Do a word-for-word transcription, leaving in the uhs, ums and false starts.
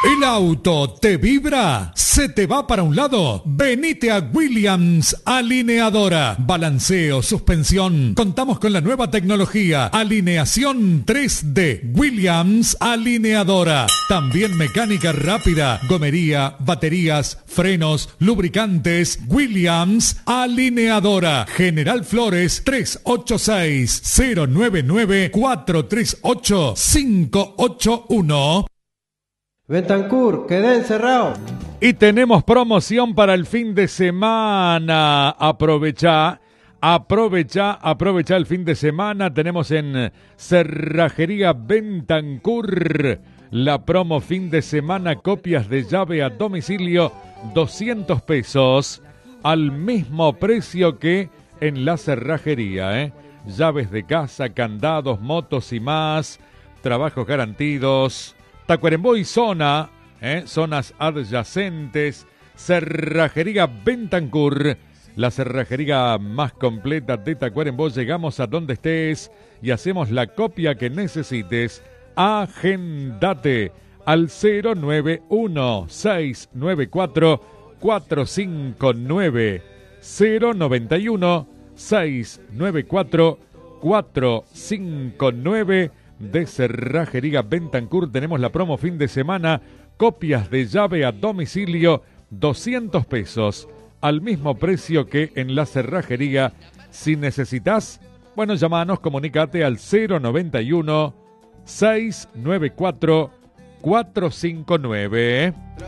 ¿El auto te vibra? ¿Se te va para un lado? Venite a Williams Alineadora. Balanceo, suspensión. Contamos con la nueva tecnología. Alineación tres D. Williams Alineadora. También mecánica rápida. Gomería, baterías, frenos, lubricantes. Williams Alineadora. General Flores tres ocho seis, cero nueve nueve, cuatro tres ocho, cinco ocho uno. Bentancur, quedé encerrado. Y tenemos promoción para el fin de semana. Aprovecha, aprovecha, aprovecha el fin de semana. Tenemos en Cerrajería Bentancur la promo fin de semana, copias de llave a domicilio, doscientos pesos, al mismo precio que en la cerrajería, ¿eh? Llaves de casa, candados, motos y más, trabajos garantidos. Tacuarembó y zona, ¿eh? Zonas adyacentes. Cerrajería Bentancur, la cerrajería más completa de Tacuarembó. Llegamos a donde estés y hacemos la copia que necesites. Agendate al cero nueve uno, seis nueve cuatro, cuatro cinco nueve, cero nueve uno, seis nueve cuatro, cuatro cinco nueve. De Cerrajería Bentancur tenemos la promo fin de semana, copias de llave a domicilio, doscientos pesos, al mismo precio que en la cerrajería. Si necesitas, bueno, llamanos, comunícate al cero nueve uno, seis nueve cuatro, cuatro cinco nueve.